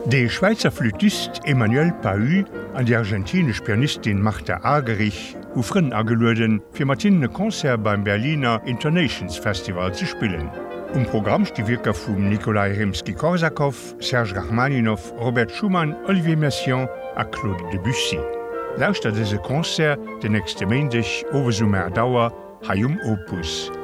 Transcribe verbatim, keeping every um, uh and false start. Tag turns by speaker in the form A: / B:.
A: Der Schweizer Flötist Emmanuel Pahu an die argentinische Pianistin Martha Argerich ufren ageluden fir Martine Konzert beim Berliner Intonations Festival zu spielen. Um Programm die Wirker vum Nikolai Rimsky-Korsakow, Serge Rachmaninow, Robert Schumann, Olivier Messiaen a Claude Debussy. Lauscht a dese Konzert de nächste Montag over Sumer Dauer hai um Opus.